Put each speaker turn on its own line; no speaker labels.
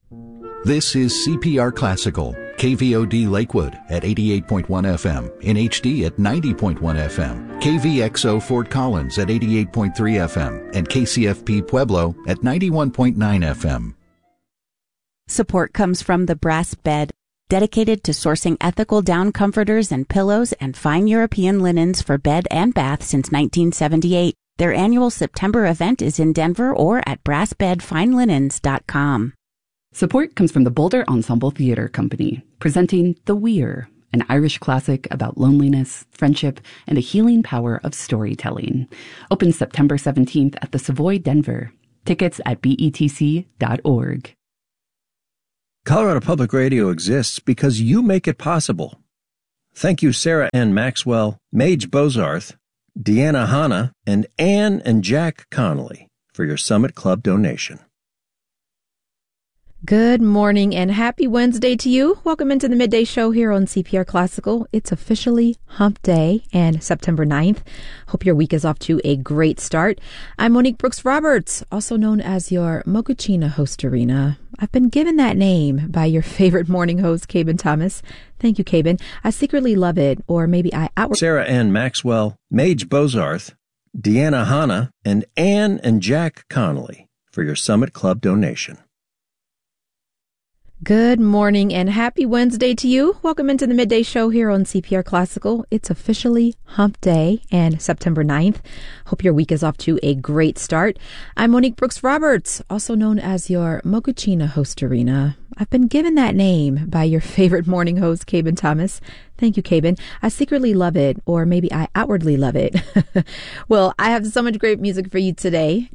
This is CPR Classical, KVOD Lakewood at 88.1 FM, in HD at 90.1 FM, KVXO Fort Collins at 88.3 FM, and KCFP Pueblo at 91.9 FM.
Support comes from the Brass Bed, dedicated to sourcing ethical down comforters and pillows and fine European linens for bed and bath since 1978. Their annual September event is in Denver or at brassbedfinelinens.com.
Support comes from the Boulder Ensemble Theater Company, presenting The Weir, an Irish classic about loneliness, friendship, and the healing power of storytelling. Open September 17th at the Savoy, Denver. Tickets at betc.org.
Colorado Public Radio exists because you make it possible. Thank you, Sarah Ann Maxwell, Mage Bozarth, Deanna Hanna, and Ann and Jack Connolly for your Summit Club donation.
Good morning and happy Wednesday to you. Welcome into the Midday Show here on CPR Classical. It's officially Hump Day and September 9th. Hope your week is off to a great start. I'm Monique Brooks Roberts, also known as your Mochaccino Hostarina. I've been given that name by your favorite morning host, Cabin Thomas. Thank you, Cabin. I secretly love it, or maybe I outwardly...
Sarah Ann Maxwell, Mage Bozarth, Deanna Hanna, and Ann and Jack Connolly for your Summit Club donation.
Good morning and happy Wednesday to you. Welcome into the Midday Show here on CPR Classical. It's officially Hump Day and September 9th. Hope your week is off to a great start. I'm Monique Brooks Roberts, also known as your Mochaccino Hostarina. I've been given that name by your favorite morning host, Cabin Thomas. Thank you, Cabin. I secretly love it, or maybe I outwardly love it. Well, I have so much great music for you today.